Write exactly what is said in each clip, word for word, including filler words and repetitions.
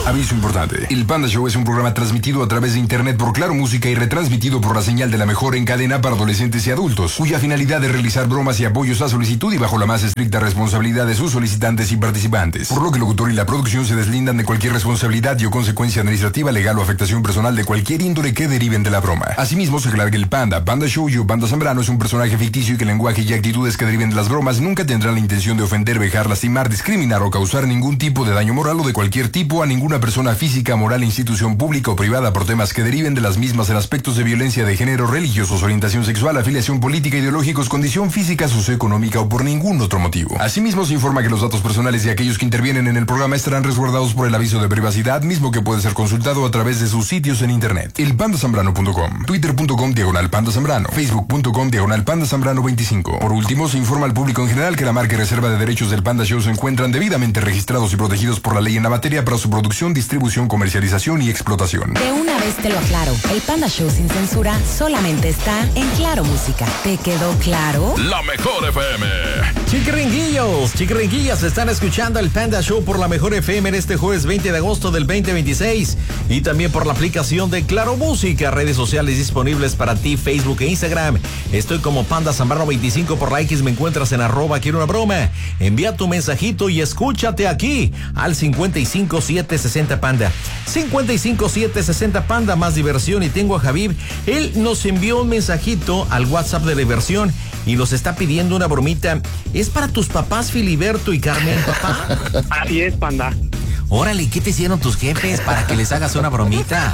Aviso importante. El Panda Show es un programa transmitido a través de internet por Claro Música y retransmitido por la señal de la mejor en cadena para adolescentes y adultos, cuya finalidad es realizar bromas y apoyos a solicitud y bajo la más estricta responsabilidad de sus solicitantes y participantes. Por lo que el locutor y la producción se deslindan de cualquier responsabilidad y o consecuencia administrativa, legal o afectación personal de cualquier índole que deriven de la broma. Asimismo, se aclara que el Panda, Panda Show y Panda Zambrano es un personaje ficticio y que el lenguaje y actitudes que deriven de las bromas nunca tendrán la intención de ofender, vejar, lastimar, discriminar o causar ningún tipo de daño moral o de cualquier tipo a ninguna persona física, moral, institución pública o privada por temas que deriven de las mismas en aspectos de violencia de género, religiosos, orientación sexual, afiliación política, ideológicos, condición física, socioeconómica o por ningún otro motivo. Asimismo, se informa que los datos personales de aquellos que intervienen en el programa estarán resguardados por el aviso de privacidad, mismo que puede ser consultado a través de sus sitios en internet. El panda zambrano punto com, twitter punto com diagonal panda zambrano, facebook punto com diagonal panda zambrano veinticinco. Por último, se informa al público en general que la marca y reserva de derechos del Panda Show se encuentran debidamente registrados y protegidos por la ley en la materia para su producción, distribución, comercialización y explotación. De una vez te lo aclaro, el Panda Show sin censura solamente está en Claro Música. ¿Te quedó claro? La mejor F M. Chiquiringuillos, chiquiringuillas, están escuchando el Panda Show por la mejor F M en este jueves veinte de agosto del veinte veintiséis y también por la aplicación de Claro Música, redes sociales disponibles para ti, Facebook e Instagram. Estoy como Panda Zambrano veinticinco por la X, me encuentras en arroba quiero una broma. Envía tu mensajito y escúchate aquí al cincuenta y cinco siete sesenta Panda. cincuenta y cinco siete sesenta Panda, más diversión. Y tengo a Javib, él nos envió un mensajito al WhatsApp de diversión y nos está pidiendo una bromita. ¿Es para tus papás, Filiberto y Carmen, papá? Así es, Panda. Órale, ¿qué te hicieron tus jefes para que les hagas una bromita?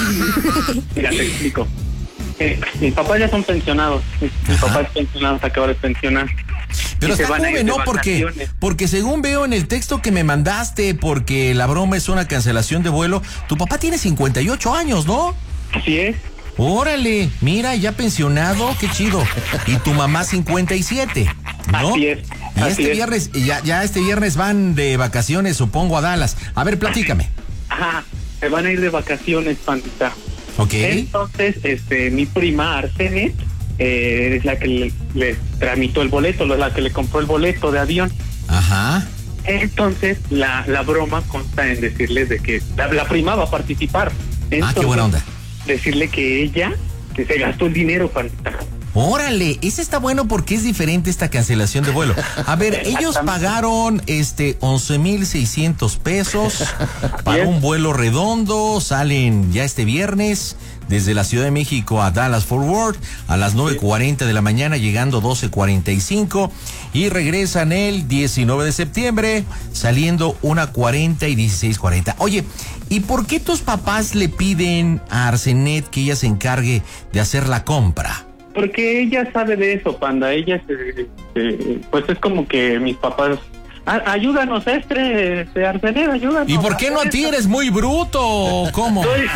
Mira, te explico. Eh, mis papás ya son pensionados. Mi, mi papá es pensionado, se acaba de pensionar. Pero está joven, ¿no? Porque, porque según veo en el texto que me mandaste, porque la broma es una cancelación de vuelo, tu papá tiene cincuenta y ocho años, ¿no? Así es. Órale, mira, ya pensionado, qué chido. Y tu mamá cincuenta y siete, ¿no? Así es. Y así este es. viernes, ya, ya este viernes van de vacaciones, supongo, a Dallas. A ver, platícame. Ajá, se van a ir de vacaciones, Pandita. Ok. Entonces, este, mi prima Arsenet eh, es la que le, le tramitó el boleto, la que le compró el boleto de avión. Ajá. Entonces, la, la broma consta en decirles de que la, la prima va a participar. Entonces, ah, qué buena onda. Decirle que ella que se gastó el dinero, Pandita. Órale, ese está bueno porque es diferente esta cancelación de vuelo. A ver, ellos pagaron este once mil seiscientos pesos para un vuelo redondo, salen ya este viernes desde la Ciudad de México a Dallas Fort Worth a las nueve cuarenta de la mañana, llegando doce cuarenta y cinco y regresan el diecinueve de septiembre, saliendo una cuarenta y dieciséis cuarenta. Oye, ¿y por qué tus papás le piden a Arsenet que ella se encargue de hacer la compra? Porque ella sabe de eso, Panda. Ella, se, se, pues es como que mis papás... Ah, ayúdanos, Estre, este, Arsenet, ayúdanos. ¿Y por qué no a ti? ¿Eres muy bruto? ¿Cómo? Soy,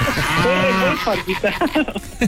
soy, soy,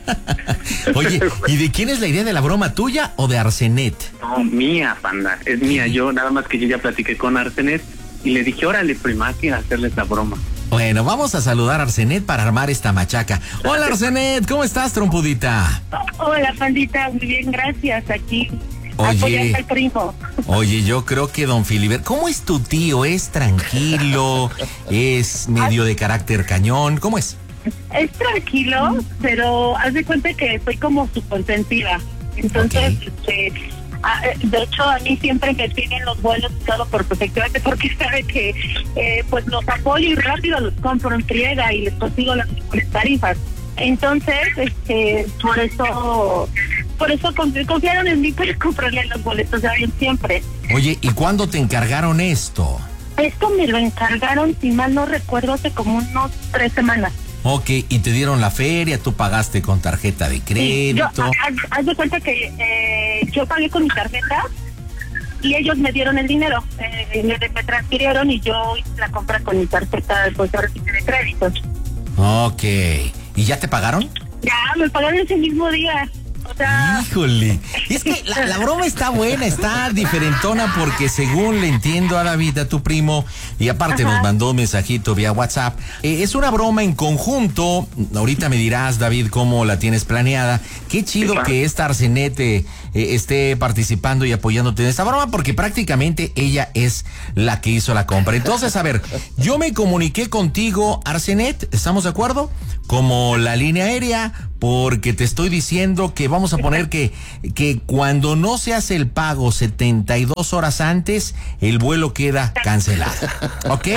Oye, ¿y de quién es la idea de la broma, tuya o de Arsenet? No, mía, Panda, es mía. Yo, nada más que yo ya platiqué con Arsenet y le dije, órale, prima, que hacerles la broma. Bueno, vamos a saludar a Arsenet para armar esta machaca. Hola, Arsenet, ¿cómo estás, trompudita? Hola, Pandita, muy bien, gracias, aquí. Oye, al primo. Oye, yo creo que don Filiberto, ¿cómo es tu tío? ¿Es tranquilo? ¿Es medio de carácter cañón? ¿Cómo es? Es tranquilo, pero haz de cuenta que soy como su consentida. Entonces, okay. este, a, de hecho, a mí siempre me piden los vuelos y todo por perfectamente, porque sabe que eh, pues los apoyo y rápido los compro en friega y les consigo las mejores tarifas. Entonces, este, por eso, por eso confiaron en mí para comprarle los boletos de avión siempre. Oye, ¿y cuándo te encargaron esto? Esto me lo encargaron, si mal no recuerdo, hace como unos tres semanas. Ok, y te dieron la feria, tú pagaste con tarjeta de crédito. Sí, yo, haz, haz de cuenta que eh, yo pagué con mi tarjeta y ellos me dieron el dinero, eh, me, me transfirieron y yo hice la compra con mi tarjeta pues, de crédito. Ok, ¿y ya te pagaron? Ya, me pagaron ese mismo día. O sea... Híjole, es que la, la broma está buena, está diferentona porque según le entiendo a David, a tu primo, y aparte Ajá. nos mandó un mensajito vía WhatsApp, eh, es una broma en conjunto. Ahorita me dirás, David, cómo la tienes planeada. Qué chido sí, que esta Arsenet eh, eh, esté participando y apoyándote en esta broma porque prácticamente ella es la que hizo la compra. Entonces, a ver, yo me comuniqué contigo, Arsenet, ¿estamos de acuerdo? Como la línea aérea, porque te estoy diciendo que vamos a poner que, que cuando no se hace el pago setenta y dos horas antes, el vuelo queda cancelado. ¿Ok?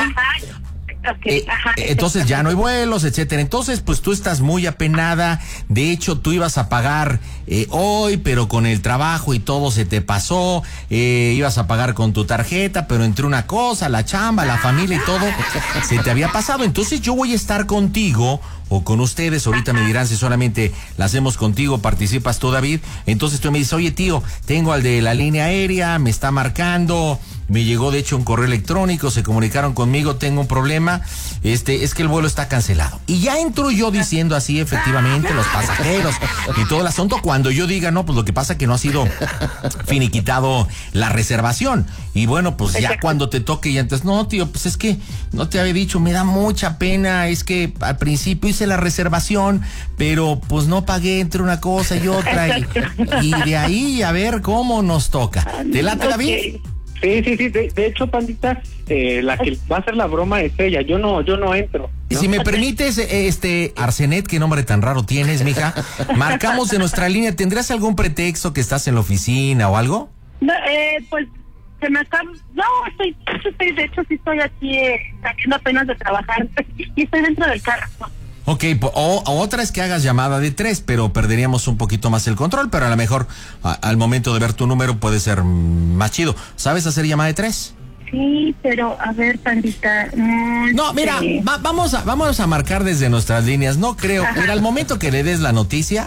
Okay, eh, entonces ya no hay vuelos, etcétera. Entonces, pues tú estás muy apenada. De hecho, tú ibas a pagar eh, hoy, pero con el trabajo y todo se te pasó. Eh, ibas a pagar con tu tarjeta, pero entre una cosa, la chamba, la familia y todo, se te había pasado. Entonces yo voy a estar contigo o con ustedes. Ahorita me dirán si solamente la hacemos contigo, participas tú, David. Entonces tú me dices, oye, tío, tengo al de la línea aérea, me está marcando. Me llegó de hecho un correo electrónico, se comunicaron conmigo, tengo un problema, este, es que el vuelo está cancelado. Y ya entro yo diciendo así, efectivamente, los pasajeros y todo el asunto, cuando yo diga, no, pues lo que pasa es que no ha sido finiquitado la reservación. Y bueno, pues ya cuando te toque, ya entonces, no, tío, pues es que no te había dicho, me da mucha pena, es que al principio hice la reservación, pero pues no pagué entre una cosa y otra. Y, y de ahí a ver cómo nos toca. ¿Te late, David? Sí, sí, sí, de, de hecho, pandita, eh, la que va a hacer la broma es ella, yo no, yo no entro, ¿no? Si me permites, este, Arsenet, qué nombre tan raro tienes, mija, marcamos de nuestra línea, ¿tendrás algún pretexto que estás en la oficina o algo? No, eh, pues, se me está, no, estoy, estoy, de hecho, sí estoy aquí, eh, saliendo apenas de trabajar, y estoy dentro del carro. Ok, o, o otra es que hagas llamada de tres, pero perderíamos un poquito más el control, pero a lo mejor a, al momento de ver tu número puede ser más chido. ¿Sabes hacer llamada de tres? Sí, pero a ver, pandita. Mmm, no, mira, sí. va, vamos a vamos a marcar desde nuestras líneas. No creo, Ajá. mira, al momento que le des la noticia,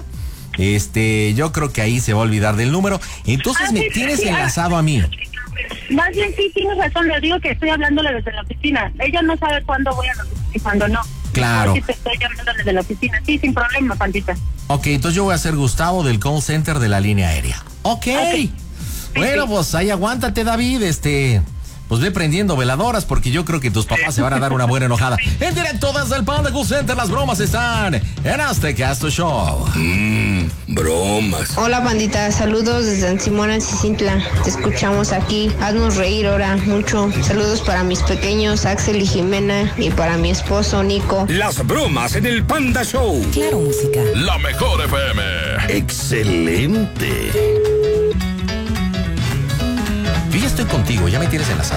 este, yo creo que ahí se va a olvidar del número. Entonces ah, me sí, tienes sí, enlazado ah, a mí. Más bien sí, tienes razón, le digo que estoy hablándole desde la oficina. Ella no sabe cuándo voy a la oficina y cuándo no. Claro. Sí, te estoy llamando desde la oficina. Sí, sin problema, pandita. Ok, entonces yo voy a ser Gustavo del call center de la línea aérea. Ok. okay. Bueno, sí, sí. Pues ahí aguántate, David, este... Pues ve prendiendo veladoras porque yo creo que tus papás se van a dar una buena enojada. En directo desde el Panda Call Center, las bromas están en Aztecasto Show. Mmm, bromas. Hola, pandita, saludos desde San Simón, Cicintla. Te escuchamos aquí. Haznos reír ahora mucho. Saludos para mis pequeños Axel y Jimena y para mi esposo Nico. Las bromas en el Panda Show. Claro, música. La mejor F M. Excelente. Yo ya estoy contigo, ya me tienes enlazado.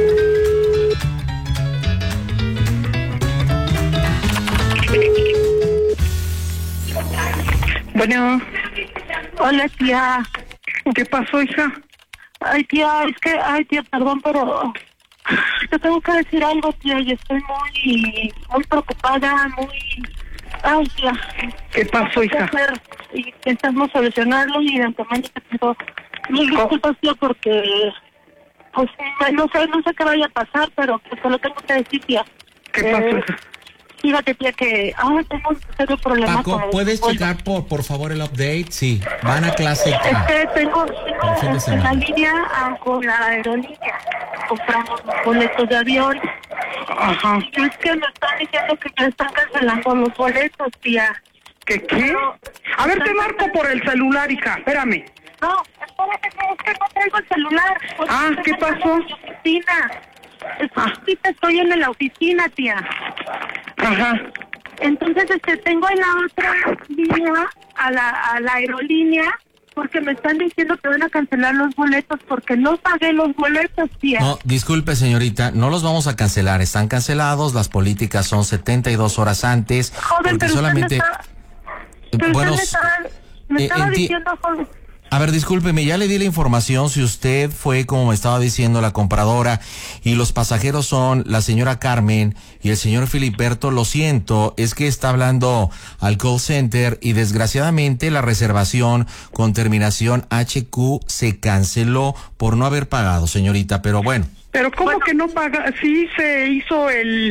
Bueno. Hola, tía. ¿Qué pasó, hija? Ay, tía, es que, ay, tía, perdón, pero te tengo que decir algo, tía, y estoy muy, muy preocupada, muy... Ay, tía. ¿Qué pasó, hija? Y intentamos solucionarlo y de antemano te pido mil disculpas, tía, porque... Pues no sé, no sé qué vaya a pasar, pero pues te lo tengo que decir, tía. ¿Qué pasó? Eh, fíjate, tía, que ahora tengo un serio problema. Paco, con ¿puedes el... checar por, por favor el update? Sí, van a clase. Es que tengo, tengo en la línea ah, con la aerolínea. Compramos los boletos de avión. Ajá. Y es que me están diciendo que me están cancelando los boletos, tía. ¿Qué qué? A ver, te marco por el celular, hija, espérame. No, espérate, es que no traigo el celular. Ah, ¿qué pasó? En la oficina. Ah. Estoy en la oficina, tía. Ajá. Entonces, este, tengo en la otra línea a la, a la aerolínea porque me están diciendo que van a cancelar los boletos porque no pagué los boletos, tía. No, disculpe, señorita, no los vamos a cancelar. Están cancelados, las políticas son setenta y dos horas antes. Joven, pero solamente... usted me está, bueno, usted me estaba, me eh, estaba enti... diciendo, joven. A ver, discúlpeme, ya le di la información. Si usted fue, como me estaba diciendo, la compradora y los pasajeros son la señora Carmen y el señor Filiberto, lo siento, es que está hablando al call center y desgraciadamente la reservación con terminación H Q se canceló por no haber pagado, señorita, pero bueno. ¿Pero cómo bueno. que no paga? Sí se hizo el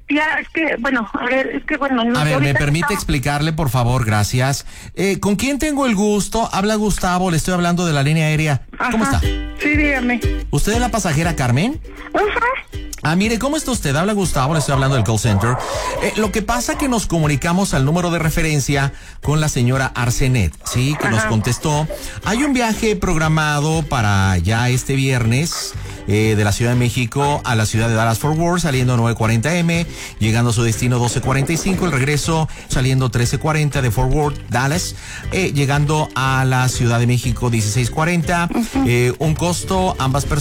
tía, es que, bueno, a ver, es que, bueno... No, a ver, ¿me permite no. explicarle, por favor? Gracias. Eh, ¿Con quién tengo el gusto? Habla Gustavo, le estoy hablando de la línea aérea. Ajá. ¿Cómo está? Sí, dígame. ¿Usted es la pasajera Carmen? Ajá. Ah, mire, ¿cómo está usted? Habla Gustavo, le estoy hablando del call center. Eh, lo que pasa es que nos comunicamos al número de referencia con la señora Arsenet, ¿sí? Que Ajá. nos contestó. Hay un viaje programado para ya este viernes eh, de la Ciudad de México a la ciudad de Dallas-Fort Worth, saliendo nueve cuarenta eme, llegando a su destino doce cuarenta y cinco, el regreso saliendo trece cuarenta de Fort Worth, Dallas, eh, llegando a la Ciudad de México dieciséis cuarenta, uh-huh. eh, un costo, ambas personas